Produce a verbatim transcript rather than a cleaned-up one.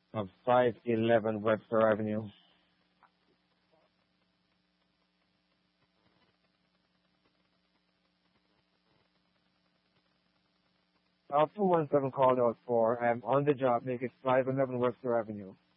of five eleven Webster Avenue. Uh, two one seven called out for. I'm on the job. Make it five eleven Webster Avenue.